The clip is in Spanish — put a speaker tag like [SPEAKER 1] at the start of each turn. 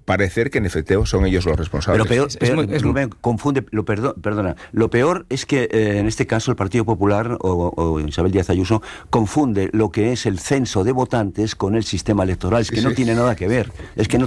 [SPEAKER 1] parecer que en efecto son ellos los responsables.
[SPEAKER 2] Pero Rubén, confunde, perdona, lo peor es que en este caso el Partido Popular o Isabel Díaz Ayuso confunde lo que es el censo de votantes con el sistema electoral, es que no tiene nada que ver, es que no